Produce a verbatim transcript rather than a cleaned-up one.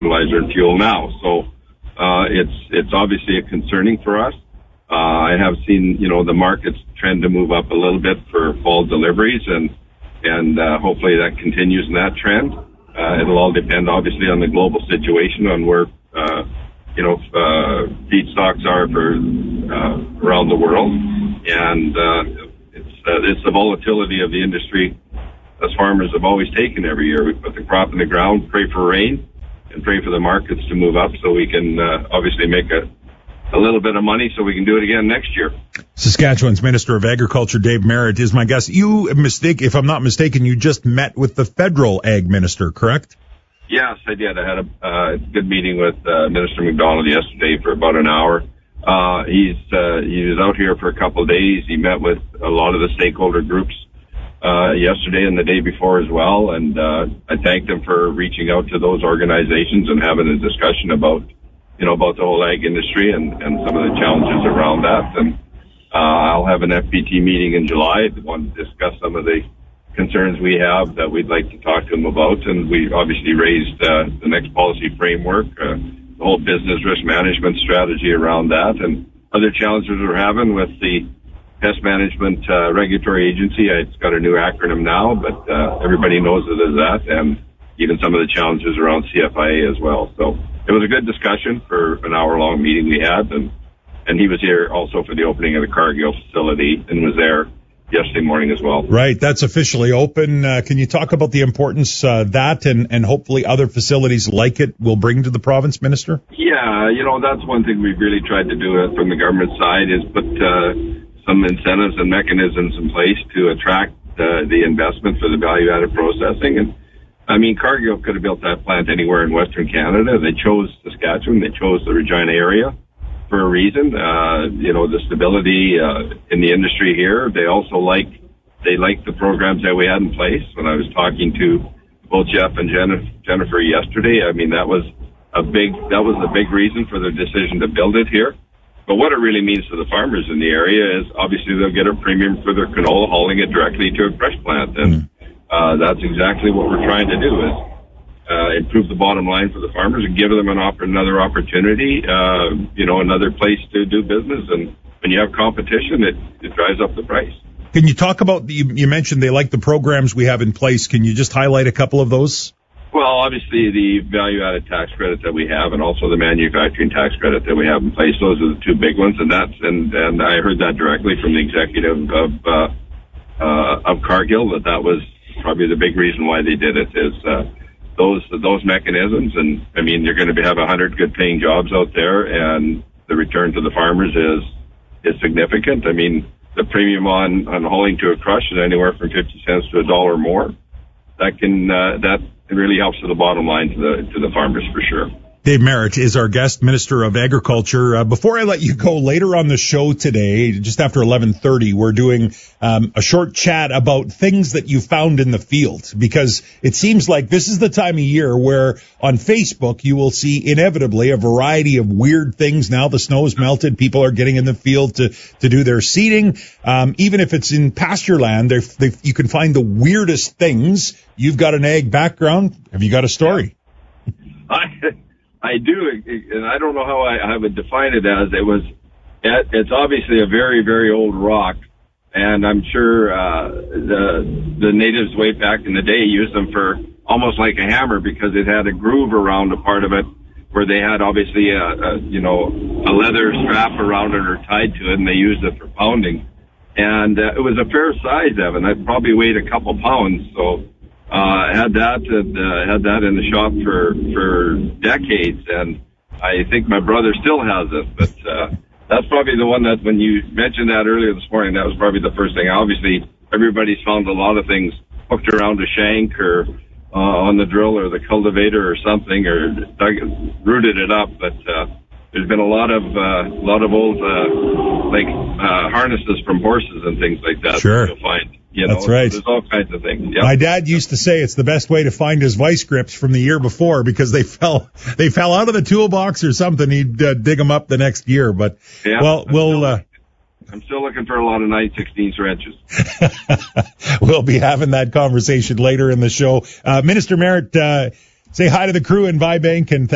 fertilizer and fuel now. So uh, it's it's obviously a concerning for us. Uh, I have seen, you know, the markets trend to move up a little bit for fall deliveries, and and uh, hopefully that continues in that trend. Uh, it'll all depend, obviously, on the global situation, on where, uh, you know, uh, feedstocks are for uh, around the world. And uh, it's, uh, it's the volatility of the industry us farmers have always taken every year. We put the crop in the ground, pray for rain, and pray for the markets to move up so we can uh, obviously make a, a little bit of money so we can do it again next year. Saskatchewan's Minister of Agriculture, Dave Merritt, is my guest. You, mistake, if I'm not mistaken, you just met with the federal ag minister, correct? Yes, I did. I had a uh, good meeting with uh, Minister McDonald yesterday for about an hour. Uh, he's uh, he was out here for a couple of days. He met with a lot of the stakeholder groups uh, yesterday and the day before as well, and uh, I thanked him for reaching out to those organizations and having a discussion about, you know, about the whole ag industry and, and some of the challenges around that. And uh, I'll have an F P T meeting in July. I want to discuss some of the concerns we have that we'd like to talk to him about. And we obviously raised uh, the next policy framework, uh, the whole business risk management strategy around that, and other challenges we're having with the Pest Management uh, Regulatory Agency. It's got a new acronym now, but uh, everybody knows it as that, and even some of the challenges around C F I A as well. So it was a good discussion for an hour-long meeting we had, and, and he was here also for the opening of the Cargill facility and was there yesterday morning as well. Right, that's officially open. Uh, can you talk about the importance uh, that and, and hopefully other facilities like it will bring to the province, Minister? Yeah, you know, that's one thing we've really tried to do uh, from the government side is put uh, some incentives and mechanisms in place to attract uh, the investment for the value-added processing. And I mean, Cargill could have built that plant anywhere in Western Canada. They chose Saskatchewan. They chose the Regina area for a reason. Uh, you know, the stability uh, in the industry here. They also like they like the programs that we had in place. When I was talking to both Jeff and Jennifer yesterday, I mean, that was a big that was a big reason for the decision to build it here. But what it really means to the farmers in the area is obviously they'll get a premium for their canola, hauling it directly to a crush plant. And mm. Uh, that's exactly what we're trying to do is uh, improve the bottom line for the farmers and give them an op- another opportunity, uh, you know, another place to do business. And when you have competition, it, it drives up the price. Can you talk about, you, you mentioned they like the programs we have in place. Can you just highlight a couple of those? Well, obviously the value-added tax credit that we have and also the manufacturing tax credit that we have in place, those are the two big ones. And that's, and, and I heard that directly from the executive of, uh, uh, of Cargill, that that was probably the big reason why they did it is uh, those those mechanisms. And I mean, you're going to have a hundred good paying jobs out there, and the return to the farmers is is significant. I mean, the premium on on hauling to a crush is anywhere from fifty cents to a dollar more. That can uh, that really helps to the bottom line to the to the farmers for sure. Dave Merritt is our guest, Minister of Agriculture. Uh, before I let you go, later on the show today, just after eleven thirty, we're doing um, a short chat about things that you found in the field, because it seems like this is the time of year where on Facebook you will see inevitably a variety of weird things. Now the snow has melted, people are getting in the field to, to do their seeding. Um, even if it's in pasture land, they, you can find the weirdest things. You've got an ag background. Have you got a story? I I do, and I don't know how I, I would define it as. It was, it's obviously a very, very old rock, and I'm sure uh, the the natives way back in the day used them for almost like a hammer because it had a groove around a part of it where they had obviously a, a you know a leather strap around it or tied to it, and they used it for pounding. And uh, it was a fair size, Evan. I probably weighed a couple pounds, so. Uh, had that, uh, had that in the shop for, for decades, and I think my brother still has it, but, uh, that's probably the one that when you mentioned that earlier this morning, that was probably the first thing. Obviously, everybody's found a lot of things hooked around a shank or, uh, on the drill or the cultivator or something, or dug, rooted it up, but, uh, there's been a lot of, uh, a lot of old, uh, like, uh, harnesses from horses and things like that. Sure. That you'll find. You know, that's right. There's all kinds of things. Yep. My dad used to say it's the best way to find his vice grips from the year before because they fell they fell out of the toolbox or something. He'd uh, dig them up the next year. But yeah, well, I'm we'll. Still, uh, I'm still looking for a lot of nine sixteenths wrenches. We'll be having that conversation later in the show. Uh, Minister Merritt, uh, say hi to the crew in Vibank and.